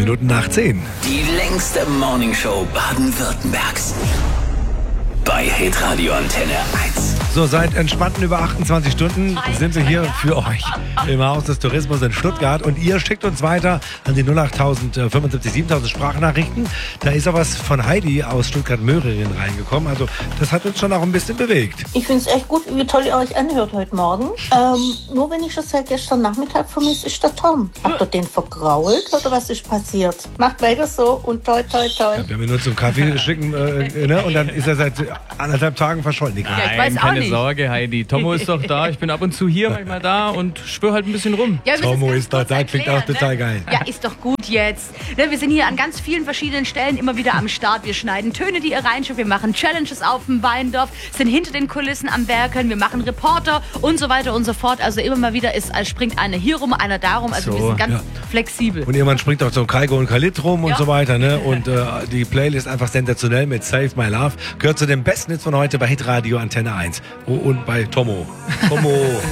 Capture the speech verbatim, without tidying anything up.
Minuten nach zehn. Die längste Morningshow Baden-Württembergs. Bei Hitradio Antenne eins. So, seit entspannten über achtundzwanzig Stunden sind wir hier für euch im Haus des Tourismus in Stuttgart. Und ihr schickt uns weiter an die null acht tausend fünfundsiebzig siebentausend Sprachnachrichten. Da ist auch was von Heidi aus Stuttgart-Möhringen reingekommen. Also das hat uns schon auch ein bisschen bewegt. Ich finde es echt gut, wie toll ihr euch anhört heute Morgen. Ähm, nur wenn ich das seit gestern Nachmittag vermisse, ist der Tom. Habt ihr den vergrault oder was ist passiert? Macht weiter so und toi, toi, toi. Ja, wir haben ihn nur zum Kaffee schicken äh, ne? Und dann ist er seit anderthalb Tagen verschollen. Ja, ich weiß auch keine nicht. Sorge, Heidi. Tomo ist doch da. Ich bin ab und zu hier, manchmal da und schwöre halt ein bisschen rum. Ja, wir müssen Tomo es ganz ist doch kurz da, klingt erklären, auch total geil. Ja, ist doch gut jetzt. Ne, wir sind hier an ganz vielen verschiedenen Stellen immer wieder am Start. Wir schneiden Töne, die ihr reinschickt. Wir machen Challenges auf dem Weindorf, sind hinter den Kulissen am Werkeln. Wir machen Reporter und so weiter und so fort. Also immer mal wieder ist, springt einer hier rum, einer da rum. Also So, wir sind ganz ja. flexibel. Und irgendwann springt auch so Kaigo und Khalid rum und Ja. so weiter. Ne? Und äh, die Playlist einfach sensationell mit Save My Love. Gehört zu den besten Hits von heute bei Hitradio Antenne eins. Oh, und bei Tomo. Tomo.